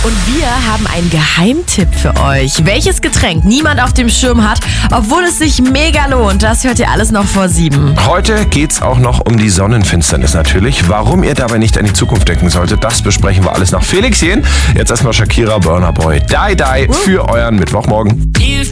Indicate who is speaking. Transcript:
Speaker 1: Und wir haben einen Geheimtipp für euch. Welches Getränk niemand auf dem Schirm hat, obwohl es sich mega lohnt, das hört ihr alles noch vor 7.
Speaker 2: Heute geht's auch noch um die Sonnenfinsternis natürlich. Warum ihr dabei nicht an die Zukunft denken solltet, das besprechen wir alles nach Felix Jähn. Jetzt erstmal Shakira, Burna Boy, Die Die für euren Mittwochmorgen.